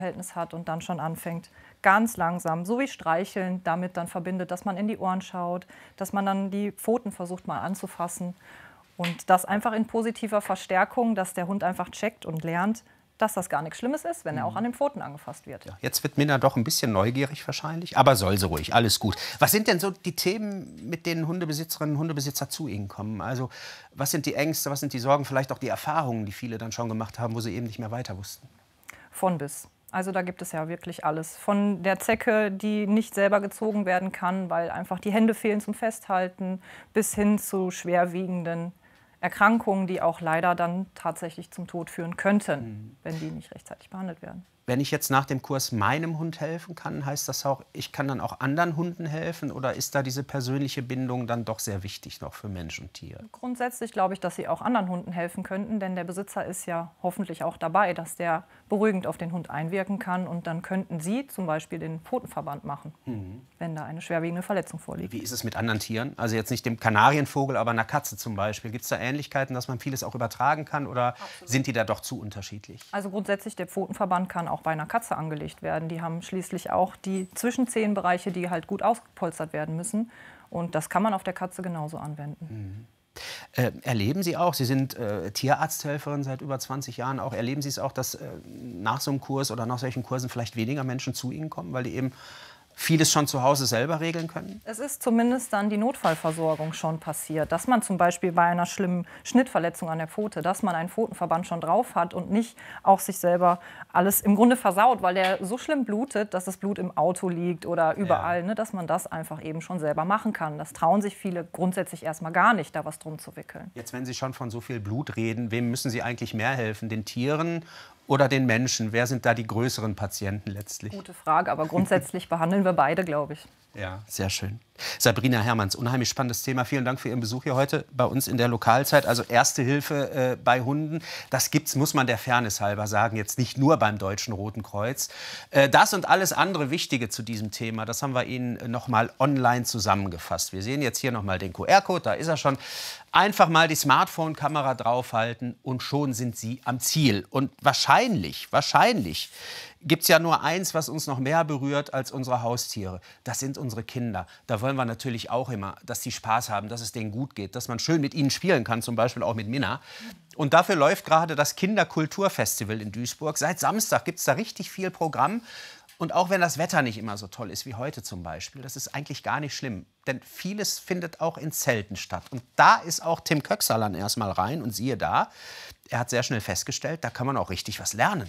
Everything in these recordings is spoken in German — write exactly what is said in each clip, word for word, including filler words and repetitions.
Verhältnis hat und dann schon anfängt, ganz langsam, so wie Streicheln, damit dann verbindet, dass man in die Ohren schaut, dass man dann die Pfoten versucht mal anzufassen und das einfach in positiver Verstärkung, dass der Hund einfach checkt und lernt, dass das gar nichts Schlimmes ist, wenn er auch an den Pfoten angefasst wird. Ja, jetzt wird Minna doch ein bisschen neugierig wahrscheinlich, aber soll sie ruhig, alles gut. Was sind denn so die Themen, mit denen Hundebesitzerinnen und Hundebesitzer zu Ihnen kommen? Also was sind die Ängste, was sind die Sorgen, vielleicht auch die Erfahrungen, die viele dann schon gemacht haben, wo sie eben nicht mehr weiter wussten? Von bis. Also da gibt es ja wirklich alles. Von der Zecke, die nicht selber gezogen werden kann, weil einfach die Hände fehlen zum Festhalten, bis hin zu schwerwiegenden Erkrankungen, die auch leider dann tatsächlich zum Tod führen könnten, mhm. wenn die nicht rechtzeitig behandelt werden. Wenn ich jetzt nach dem Kurs meinem Hund helfen kann, heißt das auch, ich kann dann auch anderen Hunden helfen? Oder ist da diese persönliche Bindung dann doch sehr wichtig noch für Mensch und Tier? Grundsätzlich glaube ich, dass Sie auch anderen Hunden helfen könnten, denn der Besitzer ist ja hoffentlich auch dabei, dass der beruhigend auf den Hund einwirken kann. Und dann könnten Sie zum Beispiel den Pfotenverband machen, mhm. wenn da eine schwerwiegende Verletzung vorliegt. Wie ist es mit anderen Tieren? Also jetzt nicht dem Kanarienvogel, aber einer Katze zum Beispiel. Gibt es da Ähnlichkeiten, dass man vieles auch übertragen kann? Oder Absolut. Sind die da doch zu unterschiedlich? Also grundsätzlich, der Pfotenverband kann auch bei einer Katze angelegt werden. Die haben schließlich auch die Zwischenzehenbereiche, die halt gut ausgepolstert werden müssen. Und das kann man auf der Katze genauso anwenden. Mhm. Äh, erleben Sie auch, Sie sind äh, Tierarzthelferin seit über zwanzig Jahren auch, erleben Sie es auch, dass äh, nach so einem Kurs oder nach solchen Kursen vielleicht weniger Menschen zu Ihnen kommen, weil die eben vieles schon zu Hause selber regeln können? Es ist zumindest dann die Notfallversorgung schon passiert, dass man zum Beispiel bei einer schlimmen Schnittverletzung an der Pfote, dass man einen Pfotenverband schon drauf hat und nicht auch sich selber alles im Grunde versaut, weil der so schlimm blutet, dass das Blut im Auto liegt oder überall, ja. ne, dass man das einfach eben schon selber machen kann. Das trauen sich viele grundsätzlich erstmal gar nicht, da was drum zu wickeln. Jetzt, wenn Sie schon von so viel Blut reden, wem müssen Sie eigentlich mehr helfen? Den Tieren oder den Menschen? Wer sind da die größeren Patienten letztlich? Gute Frage, aber grundsätzlich behandeln wir beide, glaube ich. Ja, sehr schön. Sabrina Hermanns, unheimlich spannendes Thema. Vielen Dank für Ihren Besuch hier heute bei uns in der Lokalzeit. Also Erste Hilfe äh, bei Hunden. Das gibt's, muss man der Fairness halber sagen, jetzt nicht nur beim Deutschen Roten Kreuz. Äh, das und alles andere Wichtige zu diesem Thema, das haben wir Ihnen noch mal online zusammengefasst. Wir sehen jetzt hier noch mal den Q R-Code, da ist er schon. Einfach mal die Smartphone-Kamera draufhalten und schon sind Sie am Ziel. Und wahrscheinlich, wahrscheinlich gibt es ja nur eins, was uns noch mehr berührt als unsere Haustiere. Das sind unsere Kinder. Da wollen wir natürlich auch immer, dass die Spaß haben, dass es denen gut geht, dass man schön mit ihnen spielen kann, zum Beispiel auch mit Minna. Und dafür läuft gerade das Kinderkulturfestival in Duisburg. Seit Samstag gibt es da richtig viel Programm. Und auch wenn das Wetter nicht immer so toll ist wie heute zum Beispiel, das ist eigentlich gar nicht schlimm. Denn vieles findet auch in Zelten statt. Und da ist auch Tim Köxalern erstmal rein und siehe da, er hat sehr schnell festgestellt, da kann man auch richtig was lernen.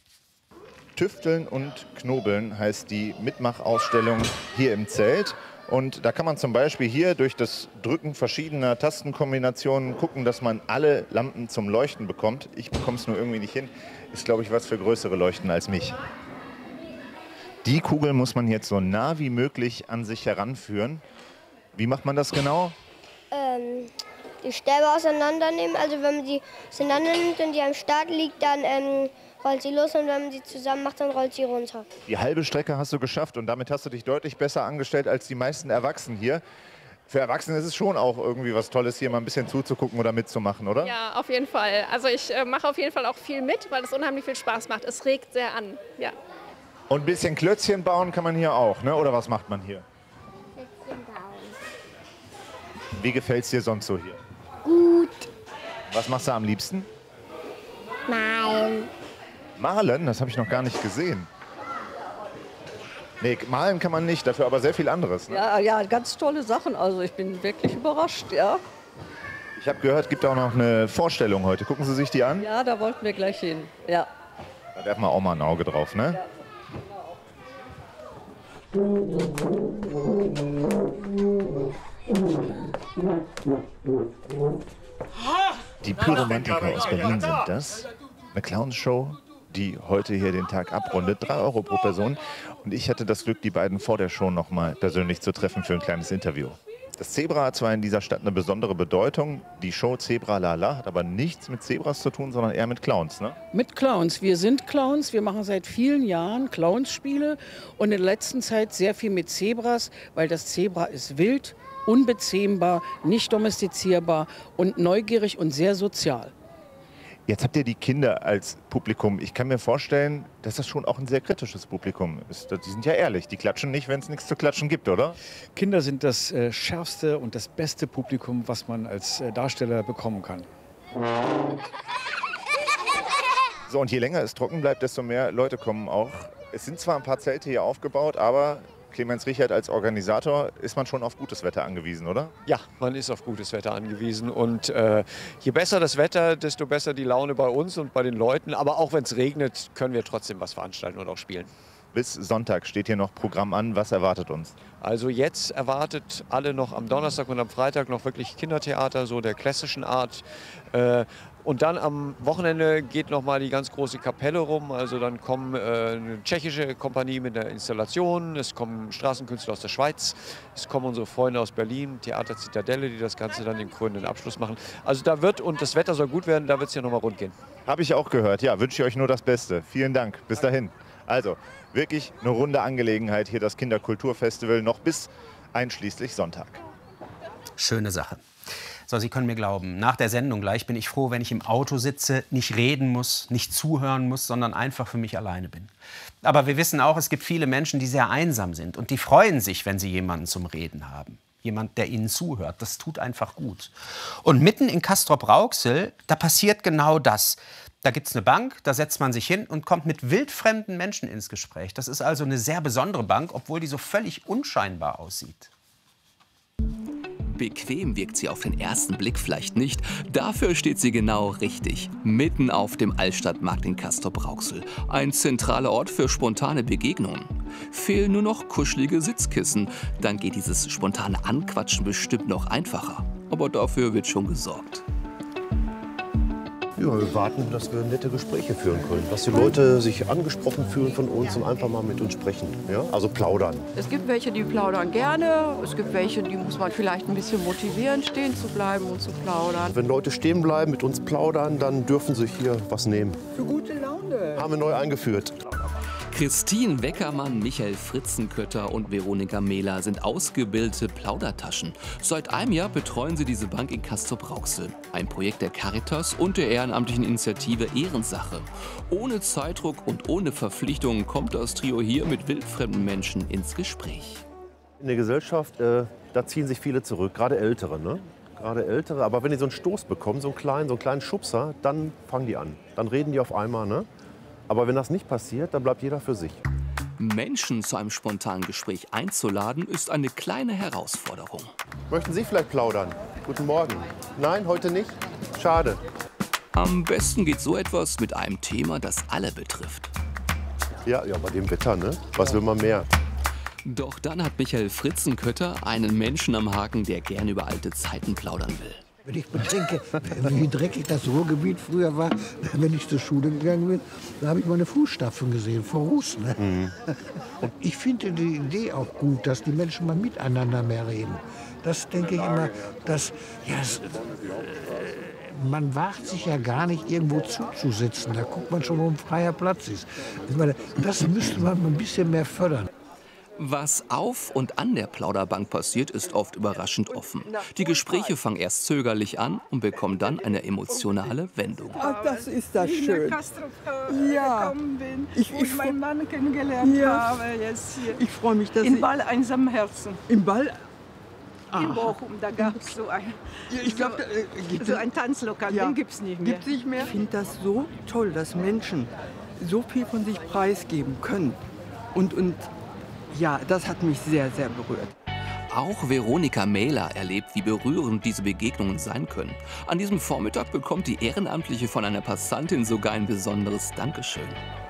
Tüfteln und Knobeln heißt die Mitmachausstellung hier im Zelt. Und da kann man zum Beispiel hier durch das Drücken verschiedener Tastenkombinationen gucken, dass man alle Lampen zum Leuchten bekommt. Ich bekomme es nur irgendwie nicht hin. Ist, glaube ich, was für größere Leuchten als mich. Die Kugel muss man jetzt so nah wie möglich an sich heranführen. Wie macht man das genau? Ähm, die Stäbe auseinandernehmen. Also wenn man die auseinander nimmt und die am Start liegt, dann ähm, rollt sie los. Und wenn man sie zusammen macht, dann rollt sie runter. Die halbe Strecke hast du geschafft und damit hast du dich deutlich besser angestellt als die meisten Erwachsenen hier. Für Erwachsene ist es schon auch irgendwie was Tolles, hier mal ein bisschen zuzugucken oder mitzumachen, oder? Ja, auf jeden Fall. Also ich äh, mache auf jeden Fall auch viel mit, weil es unheimlich viel Spaß macht. Es regt sehr an, ja. Und ein bisschen Klötzchen bauen kann man hier auch, ne? Oder was macht man hier? Klötzchen bauen. Wie gefällt es dir sonst so hier? Gut. Was machst du am liebsten? Malen. Malen? Das habe ich noch gar nicht gesehen. Nee, malen kann man nicht, dafür aber sehr viel anderes. Ne? Ja, ja, ganz tolle Sachen. Also ich bin wirklich überrascht, ja. Ich habe gehört, es gibt auch noch eine Vorstellung heute. Gucken Sie sich die an? Ja, da wollten wir gleich hin, ja. Da werfen wir auch mal ein Auge drauf, ne? Ja. Die Pyromantiker aus Berlin sind das. Eine Clownshow, die heute hier den Tag abrundet. drei Euro pro Person. Und ich hatte das Glück, die beiden vor der Show noch mal persönlich zu treffen für ein kleines Interview. Das Zebra hat zwar in dieser Stadt eine besondere Bedeutung. Die Show Zebra Lala hat aber nichts mit Zebras zu tun, sondern eher mit Clowns, ne? Mit Clowns. Wir sind Clowns. Wir machen seit vielen Jahren Clownsspiele und in der letzten Zeit sehr viel mit Zebras, weil das Zebra ist wild, unbezähmbar, nicht domestizierbar und neugierig und sehr sozial. Jetzt habt ihr die Kinder als Publikum. Ich kann mir vorstellen, dass das schon auch ein sehr kritisches Publikum ist. Die sind ja ehrlich, die klatschen nicht, wenn es nichts zu klatschen gibt, oder? Kinder sind das äh, schärfste und das beste Publikum, was man als äh, Darsteller bekommen kann. So, und je länger es trocken bleibt, desto mehr Leute kommen auch. Es sind zwar ein paar Zelte hier aufgebaut, aber Clemens Richard als Organisator, ist man schon auf gutes Wetter angewiesen, oder? Ja, man ist auf gutes Wetter angewiesen. Und äh, je besser das Wetter, desto besser die Laune bei uns und bei den Leuten. Aber auch wenn es regnet, können wir trotzdem was veranstalten und auch spielen. Bis Sonntag steht hier noch Programm an. Was erwartet uns? Also jetzt erwartet alle noch am Donnerstag und am Freitag noch wirklich Kindertheater, so der klassischen Art. Äh, Und dann am Wochenende geht noch mal die ganz große Kapelle rum. Also dann kommen äh, eine tschechische Kompanie mit der Installation, es kommen Straßenkünstler aus der Schweiz, es kommen unsere Freunde aus Berlin, Theater Zitadelle, die das Ganze dann den krönenden Abschluss machen. Also da wird, und das Wetter soll gut werden, da wird es ja noch mal rund gehen. Habe ich auch gehört. Ja, wünsche ich euch nur das Beste. Vielen Dank. Bis dahin. Also wirklich eine runde Angelegenheit hier, das Kinderkulturfestival, noch bis einschließlich Sonntag. Schöne Sache. So, Sie können mir glauben, nach der Sendung gleich bin ich froh, wenn ich im Auto sitze, nicht reden muss, nicht zuhören muss, sondern einfach für mich alleine bin. Aber wir wissen auch, es gibt viele Menschen, die sehr einsam sind und die freuen sich, wenn sie jemanden zum Reden haben. Jemand, der ihnen zuhört. Das tut einfach gut. Und mitten in Castrop-Rauxel, da passiert genau das. Da gibt es eine Bank, da setzt man sich hin und kommt mit wildfremden Menschen ins Gespräch. Das ist also eine sehr besondere Bank, obwohl die so völlig unscheinbar aussieht. Bequem wirkt sie auf den ersten Blick vielleicht nicht. Dafür steht sie genau richtig. Mitten auf dem Altstadtmarkt in Castrop-Rauxel. Ein zentraler Ort für spontane Begegnungen. Fehlen nur noch kuschelige Sitzkissen. Dann geht dieses spontane Anquatschen bestimmt noch einfacher. Aber dafür wird schon gesorgt. Ja, wir warten, dass wir nette Gespräche führen können. Dass die Leute sich angesprochen fühlen von uns und einfach mal mit uns sprechen. Ja? Also plaudern. Es gibt welche, die plaudern gerne. Es gibt welche, die muss man vielleicht ein bisschen motivieren, stehen zu bleiben und zu plaudern. Wenn Leute stehen bleiben, mit uns plaudern, dann dürfen sie hier was nehmen. Für gute Laune. Haben wir neu eingeführt. Christine Weckermann, Michael Fritzenkötter und Veronika Mehler sind ausgebildete Plaudertaschen. Seit einem Jahr betreuen sie diese Bank in Castrop-Rauxel. Ein Projekt der Caritas und der ehrenamtlichen Initiative Ehrensache. Ohne Zeitdruck und ohne Verpflichtungen kommt das Trio hier mit wildfremden Menschen ins Gespräch. In der Gesellschaft, äh, da ziehen sich viele zurück, gerade Ältere, ne? Gerade Ältere. Aber wenn die so einen Stoß bekommen, so einen kleinen, so einen kleinen Schubser, dann fangen die an. Dann reden die auf einmal, ne? Aber wenn das nicht passiert, dann bleibt jeder für sich. Menschen zu einem spontanen Gespräch einzuladen, ist eine kleine Herausforderung. Möchten Sie vielleicht plaudern? Guten Morgen. Nein, heute nicht? Schade. Am besten geht so etwas mit einem Thema, das alle betrifft. Ja, ja, bei dem Wetter, ne? Was will man mehr? Doch dann hat Michael Fritzenkötter einen Menschen am Haken, der gern über alte Zeiten plaudern will. Wenn ich bedenke, wie dreckig das Ruhrgebiet früher war, wenn ich zur Schule gegangen bin, da habe ich meine Fußstapfen gesehen, vor Ruß. Ne? Mhm. Und ich finde die Idee auch gut, dass die Menschen mal miteinander mehr reden. Das denke ich immer, dass ja, es, man wagt sich ja gar nicht, irgendwo zuzusitzen. Da guckt man schon, wo ein freier Platz ist. Ich meine, das müsste man ein bisschen mehr fördern. Was auf und an der Plauderbank passiert, ist oft überraschend offen. Die Gespräche fangen erst zögerlich an und bekommen dann eine emotionale Wendung. Ach, das ist das schön. Ja, bin, ich, ich meinen Mann kennengelernt ja. habe. Jetzt hier. Ich freue mich, dass in ich... Ball einsam Herzen. Im Ball? In Bochum, da gab es so ein, ich glaub, da, äh, so, so ein Tanzlokal, ja. den gibt es nicht mehr. Gibt's nicht mehr? Ich finde das so toll, dass Menschen so viel von sich preisgeben können. Und, und ja, das hat mich sehr, sehr berührt. Auch Veronika Mehler erlebt, wie berührend diese Begegnungen sein können. An diesem Vormittag bekommt die Ehrenamtliche von einer Passantin sogar ein besonderes Dankeschön.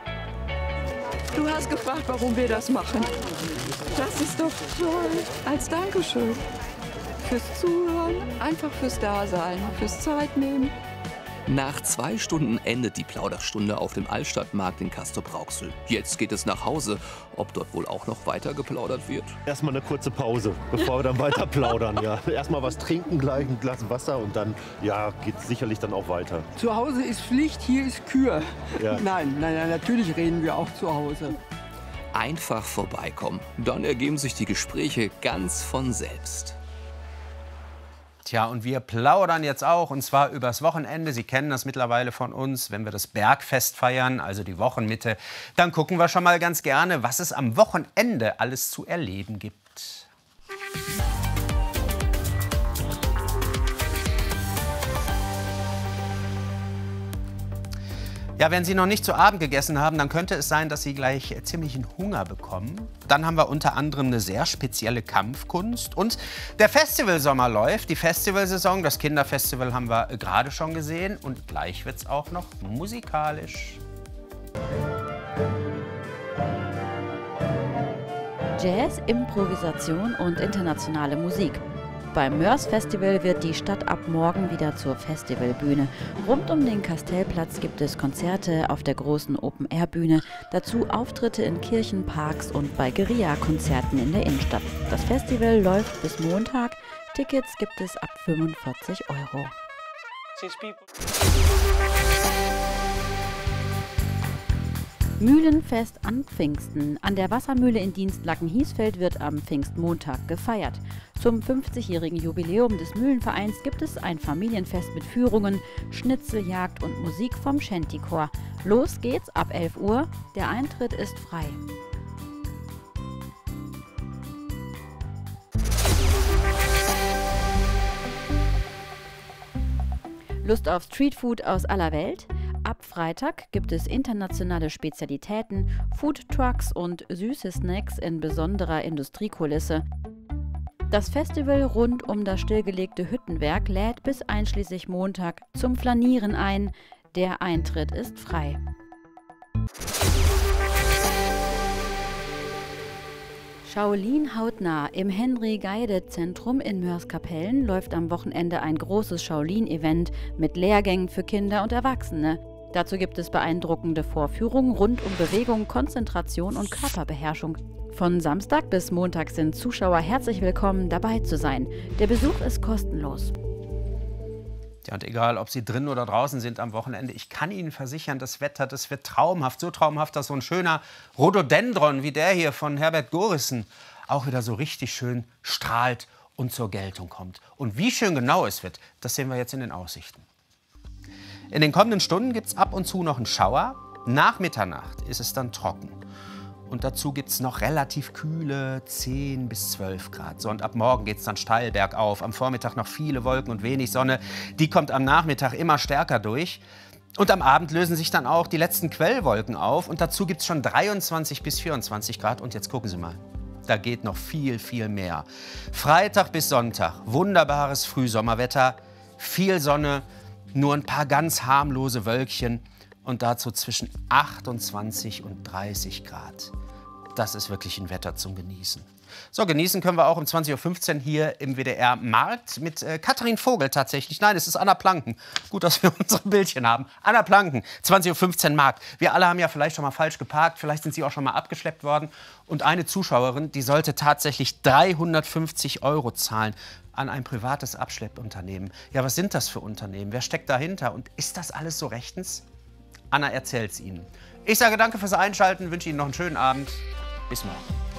Du hast gefragt, warum wir das machen. Das ist doch toll. Als Dankeschön. Fürs Zuhören, einfach fürs Dasein, fürs Zeitnehmen. Nach zwei Stunden endet die Plauderstunde auf dem Altstadtmarkt in Castrop-Rauxel. Jetzt geht es nach Hause. Ob dort wohl auch noch weiter geplaudert wird? Erstmal eine kurze Pause, bevor wir dann weiter plaudern. Ja. Erstmal was trinken, gleich ein Glas Wasser und dann ja, geht es sicherlich dann auch weiter. Zu Hause ist Pflicht, hier ist Kür. Ja. Nein, nein, nein, natürlich reden wir auch zu Hause. Einfach vorbeikommen. Dann ergeben sich die Gespräche ganz von selbst. Tja, und wir plaudern jetzt auch, und zwar übers Wochenende. Sie kennen das mittlerweile von uns, wenn wir das Bergfest feiern, also die Wochenmitte. Dann gucken wir schon mal ganz gerne, was es am Wochenende alles zu erleben gibt. Ja, wenn Sie noch nicht zu Abend gegessen haben, dann könnte es sein, dass Sie gleich ziemlichen Hunger bekommen. Dann haben wir unter anderem eine sehr spezielle Kampfkunst. Und der Festivalsommer läuft, die Festivalsaison. Das Kinderfestival haben wir gerade schon gesehen. Und gleich wird es auch noch musikalisch. Jazz, Improvisation und internationale Musik. Beim Mörs Festival wird die Stadt ab morgen wieder zur Festivalbühne. Rund um den Kastellplatz gibt es Konzerte auf der großen Open-Air-Bühne, dazu Auftritte in Kirchen, Parks und bei Guerilla-Konzerten in der Innenstadt. Das Festival läuft bis Montag. Tickets gibt es ab fünfundvierzig Euro. Mühlenfest an Pfingsten. An der Wassermühle in Dienstlaken-Hiesfeld wird am Pfingstmontag gefeiert. Zum fünfzigjährigen Jubiläum des Mühlenvereins gibt es ein Familienfest mit Führungen, Schnitzeljagd und Musik vom Shantychor. Los geht's ab elf Uhr. Der Eintritt ist frei. Lust auf Streetfood aus aller Welt? Ab Freitag gibt es internationale Spezialitäten, Foodtrucks und süße Snacks in besonderer Industriekulisse. Das Festival rund um das stillgelegte Hüttenwerk lädt bis einschließlich Montag zum Flanieren ein. Der Eintritt ist frei. Shaolin hautnah. Im Henry-Geide-Zentrum in Mörs-Kapellen läuft am Wochenende ein großes Shaolin-Event mit Lehrgängen für Kinder und Erwachsene. Dazu gibt es beeindruckende Vorführungen rund um Bewegung, Konzentration und Körperbeherrschung. Von Samstag bis Montag sind Zuschauer herzlich willkommen, dabei zu sein. Der Besuch ist kostenlos. Ja, und egal, ob Sie drinnen oder draußen sind am Wochenende, ich kann Ihnen versichern, das Wetter, das wird traumhaft. So traumhaft, dass so ein schöner Rhododendron wie der hier von Herbert Gorissen auch wieder so richtig schön strahlt und zur Geltung kommt. Und wie schön genau es wird, das sehen wir jetzt in den Aussichten. In den kommenden Stunden gibt es ab und zu noch einen Schauer. Nach Mitternacht ist es dann trocken. Und dazu gibt es noch relativ kühle zehn bis zwölf Grad. So, und ab morgen geht es dann steil bergauf. Am Vormittag noch viele Wolken und wenig Sonne. Die kommt am Nachmittag immer stärker durch. Und am Abend lösen sich dann auch die letzten Quellwolken auf. Und dazu gibt es schon dreiundzwanzig bis vierundzwanzig Grad. Und jetzt gucken Sie mal. Da geht noch viel, viel mehr. Freitag bis Sonntag, wunderbares Frühsommerwetter, viel Sonne, nur ein paar ganz harmlose Wölkchen und dazu zwischen achtundzwanzig und dreißig Grad. Das ist wirklich ein Wetter zum Genießen. So, genießen können wir auch um zwanzig Uhr fünfzehn hier im W D R Markt mit äh, Katharin Vogel tatsächlich. Nein, es ist Anna Planken. Gut, dass wir unsere Bildchen haben. Anna Planken, zwanzig Uhr fünfzehn Markt. Wir alle haben ja vielleicht schon mal falsch geparkt, vielleicht sind Sie auch schon mal abgeschleppt worden. Und eine Zuschauerin, die sollte tatsächlich dreihundertfünfzig Euro zahlen an ein privates Abschleppunternehmen. Ja, was sind das für Unternehmen? Wer steckt dahinter? Und ist das alles so rechtens? Anna erzählt es Ihnen. Ich sage danke fürs Einschalten, wünsche Ihnen noch einen schönen Abend. Bis morgen.